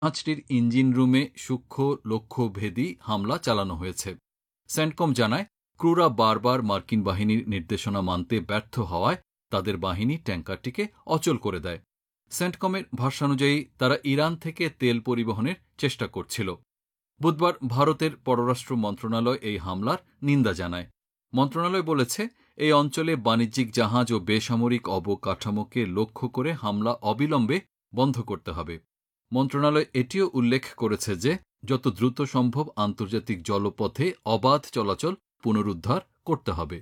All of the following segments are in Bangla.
জাহাজটির ইঞ্জিন রুমে সূক্ষ্ম লক্ষ্যভেদী হামলা চালানো হয়েছে। সেন্টকম জানায়, ক্রুরা বারবার মার্কিন বাহিনীর নির্দেশনা মানতে ব্যর্থ হওয়ায় তাদের বাহিনী ট্যাঙ্কারটিকে অচল করে দেয়। সেন্টকমের ভাষ্যানুযায়ী তারা ইরান থেকে তেল পরিবহনের চেষ্টা করছিল। বুধবার ভারতের পররাষ্ট্র মন্ত্রণালয় এই হামলার নিন্দা জানায়। মন্ত্রণালয় বলেছে, এই অঞ্চলে বাণিজ্যিক জাহাজ ও বেসামরিক অবকাঠামোকে লক্ষ্য করে হামলা অবিলম্বে বন্ধ করতে হবে। মন্ত্রণালয় এটিও উল্লেখ করেছে যে যত দ্রুত সম্ভব আন্তর্জাতিক জলপথে অবাধ চলাচল পুনরুদ্ধার করতে হবে।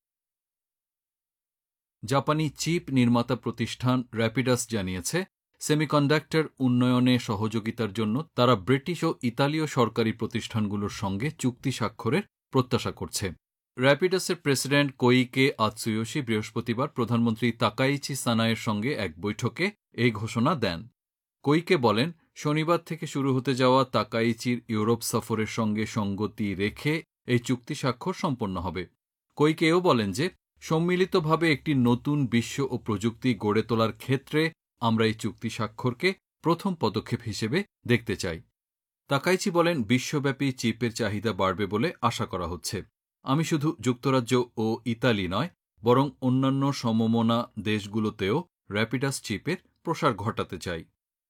জাপানি চিপ নির্মাতা প্রতিষ্ঠান র্যাপিডাস জানিয়েছে, সেমিকন্ডাক্টর উন্নয়নে সহযোগিতার জন্য তারা ব্রিটিশ ও ইতালীয় সরকারি প্রতিষ্ঠানগুলোর সঙ্গে চুক্তি স্বাক্ষরের প্রত্যাশা করছে। র্যাপিডাসের প্রেসিডেন্ট কোইকে আতসুয়োশি বৃহস্পতিবার প্রধানমন্ত্রী তাকাইচি সানায়ের সঙ্গে এক বৈঠকে এই ঘোষণা দেন। কোইকে বলেন, শনিবার থেকে শুরু হতে যাওয়া তাকাইচির ইউরোপ সফরের সঙ্গে সঙ্গতি রেখে এই চুক্তি স্বাক্ষর সম্পন্ন হবে। কোইকেও বলেন যে সম্মিলিতভাবে একটি নতুন বিশ্ব ও প্রযুক্তি গড়ে তোলার ক্ষেত্রে আমরা এই চুক্তি স্বাক্ষরকে প্রথম পদক্ষেপ হিসেবে দেখতে চাই। তাকাইচি বলেন, বিশ্বব্যাপী চিপের চাহিদা বাড়বে বলে আশা করা হচ্ছে। আমি শুধু যুক্তরাজ্য ও ইতালি নয়, বরং অন্যান্য সমমনা দেশগুলোতেও র্যাপিডাস চিপের প্রসার ঘটাতে চাই।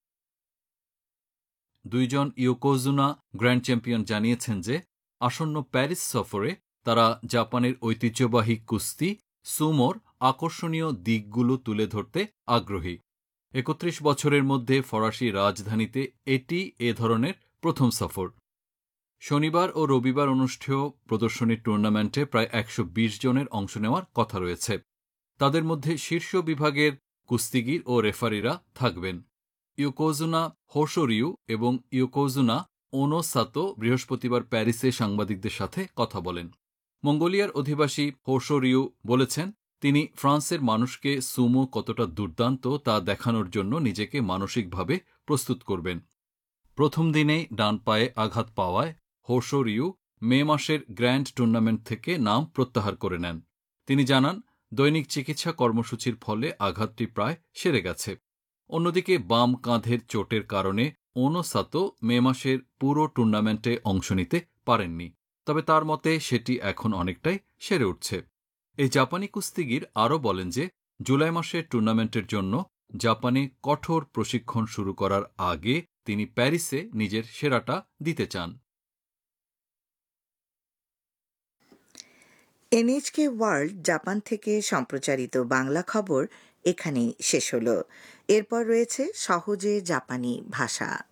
দুইজন ইয়োকোজুনা গ্র্যান্ড চ্যাম্পিয়ন জানিয়েছেন যে আসন্ন প্যারিস সফরে তারা জাপানের ঐতিহ্যবাহী কুস্তি সুমোর আকর্ষণীয় দিকগুলো তুলে ধরতে আগ্রহী। ৩১ বছরের মধ্যে ফরাসি রাজধানীতে এটি এ ধরনের প্রথম সফর। শনিবার ও রবিবার অনুষ্ঠেয় প্রদর্শনী টুর্নামেন্টে প্রায় ১২০ জনের অংশ নেওয়ার কথা রয়েছে। তাদের মধ্যে শীর্ষ বিভাগের কুস্তিগির ও রেফারিরা থাকবেন। ইয়োকোজুনা হোশোরিউ এবং ইয়োকোজুনা ওনোসাতো বৃহস্পতিবার প্যারিসে সাংবাদিকদের সাথে কথা বলেন। মঙ্গোলিয়ার অধিবাসী হোশোরিউ বলেছেন, তিনি ফ্রান্সের মানুষকে সুমো কতটা দুর্দান্ত তা দেখানোর জন্য নিজেকে মানসিকভাবে প্রস্তুত করবেন। প্রথম দিনেই ডান পায়ে আঘাত পাওয়ায় হোশোরিউ মে মাসের গ্র্যান্ড টুর্নামেন্ট থেকে নাম প্রত্যাহার করে নেন। তিনি জানান, দৈনিক চিকিৎসা কর্মসূচির ফলে আঘাতটি প্রায় সেরে গেছে। অন্যদিকে বাম কাঁধের চোটের কারণে ওনোসাতো মে মাসের পুরো টুর্নামেন্টে অংশ নিতে পারেননি, তবে তার মতে সেটি এখন অনেকটাই সেরে উঠছে। এই জাপানি কুস্তিগির আরও বলেন যে জুলাই মাসের টুর্নামেন্টের জন্য জাপানে কঠোর প্রশিক্ষণ শুরু করার আগে তিনি প্যারিসে নিজের সেরাটা দিতে চান। এনএইচকে ওয়ার্ল্ড জাপান থেকে সম্প্রচারিত বাংলা খবর এখানেই শেষ হলো। এরপর রয়েছে সহজে জাপানি ভাষা।